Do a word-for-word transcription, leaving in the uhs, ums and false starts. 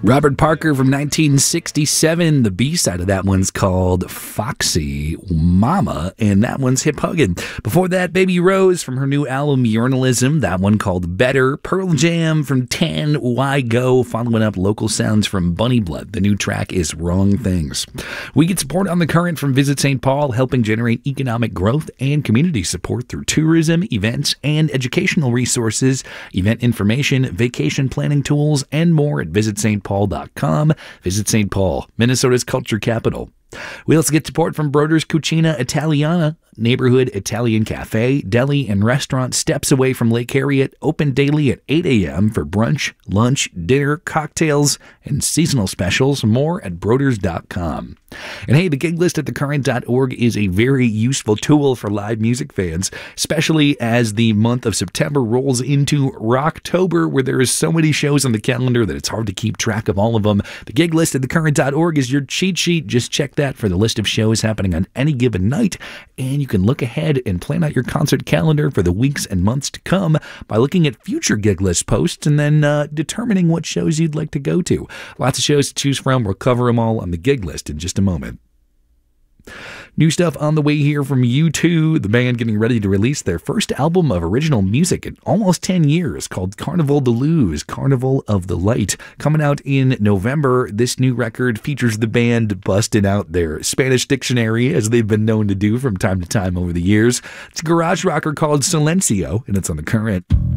Robert Parker from nineteen sixty-seven. The B-side of that one's called Foxy Mama, and that one's Hip Huggin'. Before that, Baby Rose from her new album Urinalism, that one called Better. Pearl Jam from ten, Why Go? Following up local sounds from Bunny Blood. The new track is Wrong Things. We get support on the current from Visit Saint Paul, helping generate economic growth and community support through tourism, events, and educational resources, event information, vacation planning tools, and more at visit st paul dot com. Visit Saint Paul, Minnesota's culture capital. We also get support from Broder's Cucina Italiana, neighborhood Italian cafe, deli, and restaurant steps away from Lake Harriet, open daily at eight a.m. for brunch, lunch, dinner, cocktails, and seasonal specials. More at broders dot com. And hey, the gig list at the current dot org is a very useful tool for live music fans, especially as the month of September rolls into Rocktober, where there is so many shows on the calendar that it's hard to keep track of all of them. The gig list at the current dot org is your cheat sheet. Just check that for the list of shows happening on any given night, and you can look ahead and plan out your concert calendar for the weeks and months to come by looking at future gig list posts and then uh, determining what shows you'd like to go to. Lots of shows to choose from. We'll cover them all on the gig list in just a moment. New stuff on the way here from U two, the band getting ready to release their first album of original music in almost ten years, called Carnival de Luz, Carnival of the Light. Coming out in November, this new record features the band busting out their Spanish dictionary, as they've been known to do from time to time over the years. It's a garage rocker called Silencio, and it's on the current.